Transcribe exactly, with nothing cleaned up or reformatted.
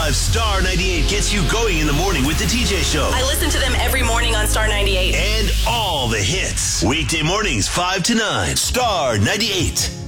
five Star ninety-eight gets you going in the morning with the T J Show. I listen to them every morning on Star ninety-eight. And all the hits. Weekday mornings, five to nine. Star ninety-eight.